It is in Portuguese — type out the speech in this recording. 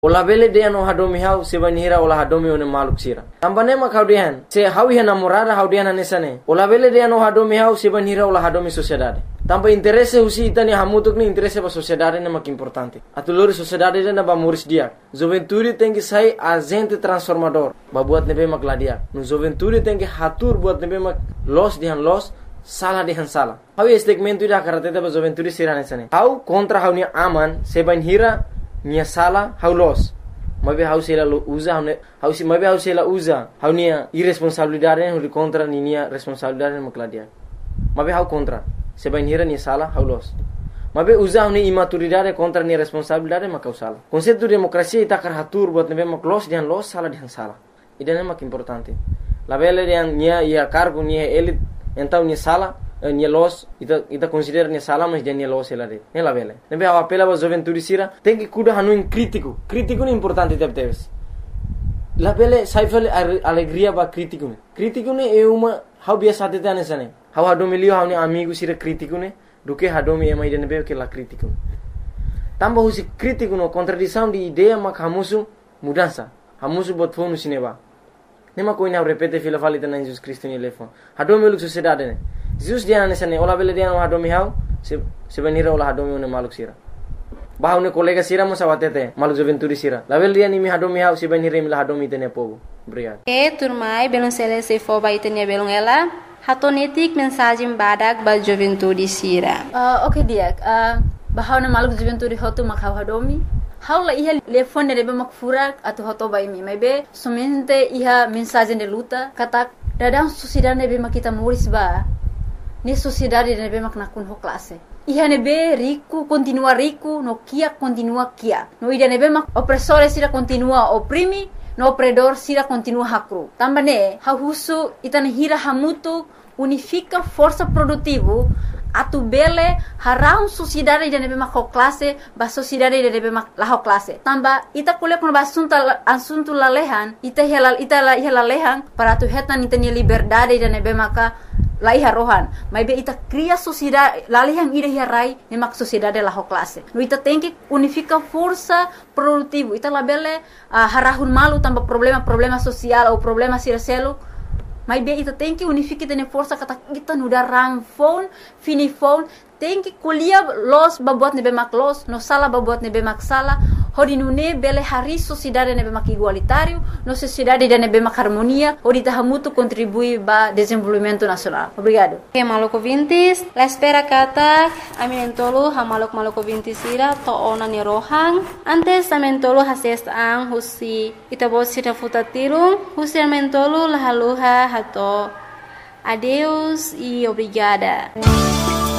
Ola bele de no hadomi hau se banhira ola hadomi one maluk sira. Tambane ma kaudian se hau ia namorada haudian nesane. Ola bele de no hadomi hau se banhira ola hadomi sociedade. Tampa interesse usi itani hamutuk ni interesse ba sociedade ne mak importante. Atulori sociedade na ba muris dia. Juventude tem que sai agente transformador. Ba buat nebe mak ladia. No juventude tem que hatur buat nebe mak los dihan los salah dihan salah. Hau segmento ida karate ba juventude sira nesane. Hau kontra hau ni aman se banhira nia sala hau los mabe hau sela usa hau si mabe hau sela usa hau nia irresponsabilidade hu contra nia responsabilidade makladia mabe hau contra se banhira nia sala hau los mabe usa hu imaturidade contra nia responsabilidade makau sala conceito de democracia ita kar hatur buat nebe mak los dian los sala dian sala idane mak importante la bele dian nia ia cargo nia elit então nia sala nia los ita considera nia sala mas dia nia los ela de nela vele nebe a apela ba juventude sira tem que cuidar hanu crítico ni importante teves la vele saifale alegria ba crítico ni é uma hau biasa tete anesane hau hadomi lio hau ni amigo sira crítico ni duke hadomi ema ide nebe que la crítico tamba husi crítico no contradição de ideia mak hamusu mudança hamusu bot fonu sineba nema koina repete fila falita na Jesus Cristo ni lefon hadomi luk sociedade ne Jesus dia nesane ola bele dia no hadomi hau se banhira ola hadomi one maluk sira bahau ne kolega sira mo sawatete maluk juventude sira la bele dia ni mi hadomi hau se banhira mi la hadomi tene povo obrigado turmai belum sele se fo ba itenia belum ela hatonetik mensagem badak ba juventude sira okay dia bahau ne maluk juventude hotu mak hau hadomi hau la iha telefone rebe mak furak atau hoto ba imi mebe somente iha mensagem de luta katak dadang sociedade nebe mak kita muris ba ni sociedade nebe mak nakun ho classe iha nebe rico continua rico no kia continua kia no ida nebe mak opressore sira continua oprimi no opredor sira continua hakru tambane ha husu itana hira hamutu unifica força produtivo atu bele harau sociedade ida nebe mak ho classe ba sociedade ida nebe mak la ho classe tamba ita kuliah kono ba assunto lalehan ita la lehan para tu hetan itani liberdade ida nebe maka laiha rohan mai be ita cria sociedade lalihan ida hirai nemak sociedade la ho classe no ita tem que unifica força produtivo ita labele harahun malu tamba problema social ou problema siraselo mai be ita tem que unifica tene força kata kita nuda rang phone fini phone tem que kuliah los babuat nebe mak los no sala babuat nebe mak sala hodi nune bele hari sociedade nebe mak igualitário no sociedade de nebe mak harmonia hodi tahamutu contribui ba desenvolvimento nacional obrigado maloko vintis la espera kata aminentolo ha maloko vintis ira to ona ni rohang antes amentolo hases ang husi itabo sira futatiro husi amentolo la haluha hato adeus e obrigada.